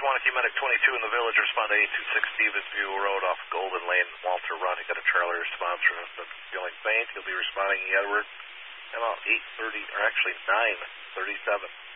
1, if you medic 22 in the village, respond to 826 Stevens View Road off Golden Lane, Walter Run. You got a trailer response from him, but feeling faint. He'll be responding Edward about 8:30, or actually 9:37.